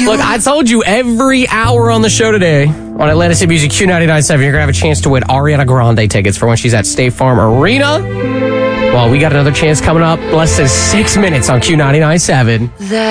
Look, I told you every hour on the show today on Atlanta City Music Q99.7, you're going to have a chance to win Ariana Grande tickets for when she's at State Farm Arena. Well, we got another chance coming up less than 6 minutes on Q99.7.